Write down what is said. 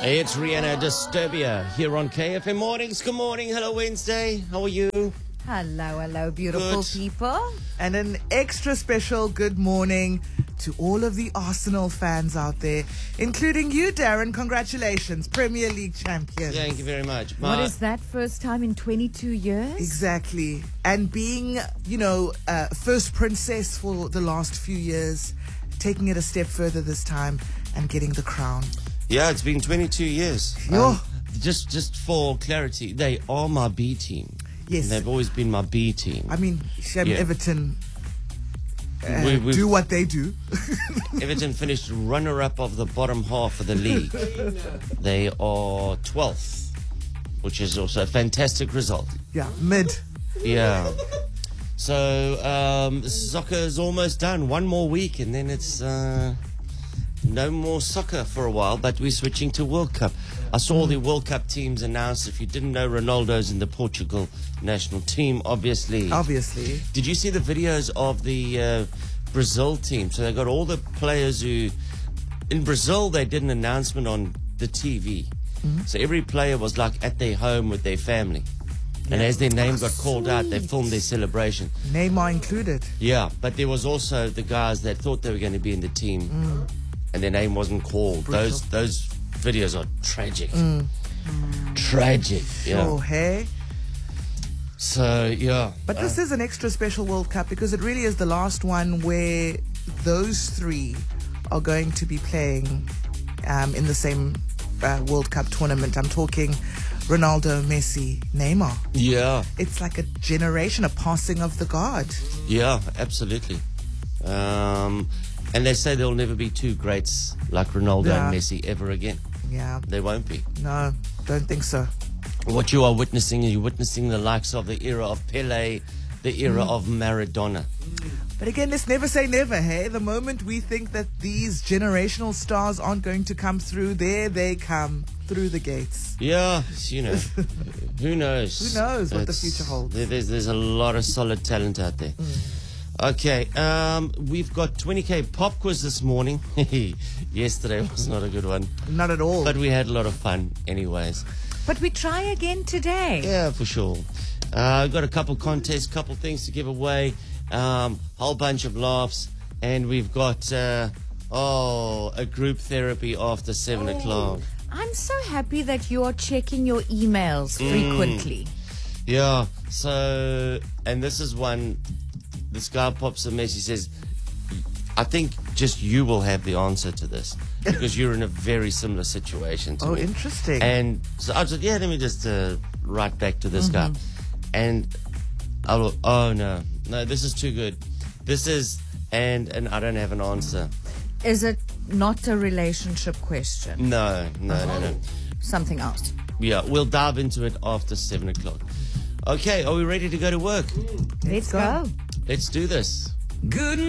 It's Rihanna Disturbia here on KFM Mornings. Good morning. Hello, Wednesday. How are you? Hello, beautiful Good. people. And an extra special good morning to all of the Arsenal fans out there, including you, Darren. Congratulations, Premier League champions. Thank you very much. What is that, first time in 22 years? Exactly. And being, first princess for the last few years, taking it a step further this time and getting the crown. Yeah, it's been 22 years. Yo. Just for clarity, they are my B team. Yes. They've always been my B team. I mean, Shem, Yeah. Everton We've- do what they do. Everton finished runner-up of the bottom half of the league. They are 12th, which is also a fantastic result. Yeah, mid. Yeah. So soccer is almost done. One more week, and then it's no more soccer for a while. But we're switching to World Cup. I saw the World Cup teams announced. If you didn't know, Ronaldo's in the Portugal national team, obviously. Obviously. Did you see the videos of the Brazil team? So they got all the players who, in Brazil, they did an announcement on the TV. So every player was like at their home with their family. And as their name got called out, they filmed their celebration. Neymar included. Yeah, but there was also the guys that thought they were going to be in the team, and their name wasn't called. Brutal. Those videos are tragic. Tragic. Yeah. Oh, hey. So yeah. But this is an extra special World Cup because it really is the last one where those three are going to be playing in the same World Cup tournament. I'm talking Ronaldo, Messi, Neymar. Yeah. It's like a generation, a passing of the guard. Yeah. Absolutely. And they say there'll never be two greats like Ronaldo Yeah. and Messi ever again. Yeah, There won't be. no, don't think so. What you are witnessing is you're witnessing the likes of the era of Pele, the era of Maradona. But again, let's never say never, hey? The moment we think that these generational stars aren't going to come through, there they come through the gates. Yeah, who knows? Who knows what the future holds? There's a lot of solid talent out there. Okay, we've got 20K pop quiz this morning. Yesterday was not a good one, Not at all. but we had a lot of fun anyways. But we try again today. Yeah, for sure. We've got a couple contests, couple things to give away, whole bunch of laughs, and we've got a group therapy after 7 o'clock. I'm so happy that you are checking your emails frequently. Yeah, so, and this is one, this guy pops a message, he says, I think just you will have the answer to this because you're in a very similar situation to Oh, me. interesting. And so I said, yeah, let me just write back to this guy. And oh no, this is too good. This is, and I don't have an answer. Is it not a relationship question? No. Something else. Yeah, we'll dive into it after 7 o'clock. Okay, are we ready to go to work? Let's go. Let's do this. Good